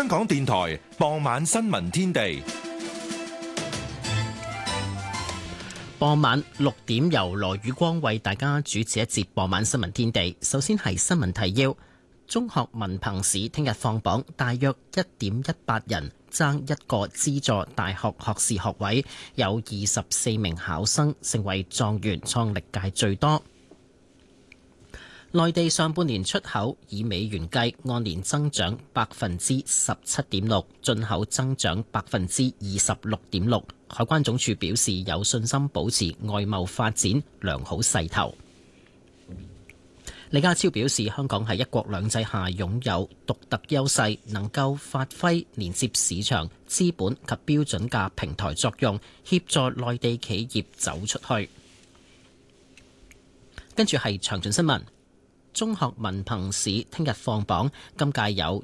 港電台傍晚新聞天地。 傍晚6點由羅宇光為大家主持一節傍晚新聞天地。首先係新聞提要：中學文憑試聽日放榜，大約1.18人爭一個資助大學學士學位，有24名考生成為狀元，創歷屆最多。內地上半年出口以美元計，按年增長17.6%，進口增長26.6%。海關總署表示有信心保持外貿發展良好勢頭。李家超表示，香港喺一國兩制下擁有獨特優勢，能夠發揮連接市場、資本及標準嘅平台作用，協助內地企業走出去。跟住係詳盡新聞。中學文憑試聽日放榜，今屆有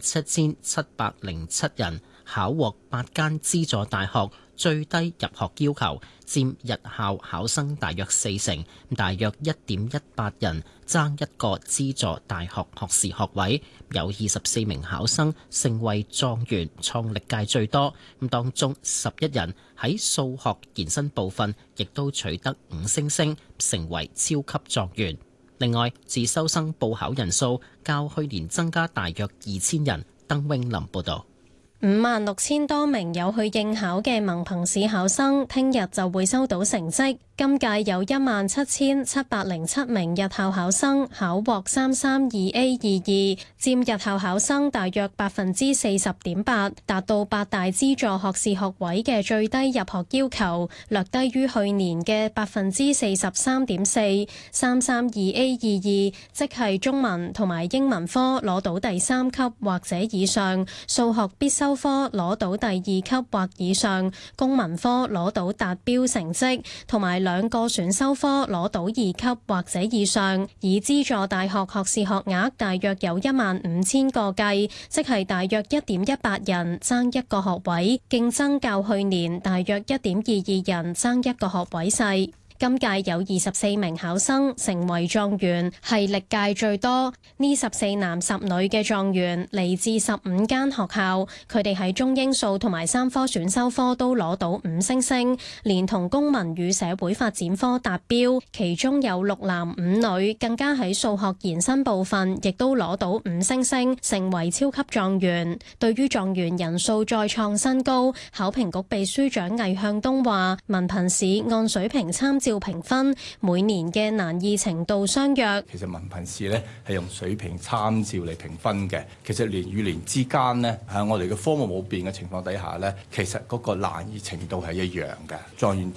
17,707人考獲8間資助大學最低入學要求，佔日校考生大約40%，大約1.18人爭一個資助大學學士學位，有24名考生成為狀元，創歷屆最多。當中11人喺數學延伸部分亦都取得5星星，成為超級狀元。另外，自修生報考人數較去年增加大約2000人。鄧永林報導。 56,000多名有去應考嘅文憑試考生，聽日就會收到成績。今屆有17,707名日校考生考獲 332A22， 佔日校考生大約 40.8%， 達到8大資助學士學位嘅最低入學要求，略低於去年嘅 43.4%。 332A22 即係中文同埋英文科攞到第3級或者以上，數學必修科攞到第2級或以上，公民科攞到達標成績，同埋2個選修科攞到2級或者以上。以資助大學學士學額大約有15,000個計，即係大約1.18人爭一個學位，競爭較去年大約1.22人爭一個學位細。今屆有24名考生成為狀元，係歷屆最多。呢14男10女嘅狀元嚟自15間學校，佢哋喺中英數同埋3科選修科都攞到5星星，連同公民與社會發展科達標。其中有6男5女，更加喺數學延伸部分亦都攞到5星星，成為超級狀元。對於狀元人數再創新高，考評局秘書長魏向東話：文憑試按水平參照評分，每年嘅難易程度相若。 其實文憑試咧係用水平參照嚟評分嘅。其實年與年之間呢，喺我哋嘅科目冇變嘅情況底下呢，其實嗰個難易程度係一樣嘅。狀元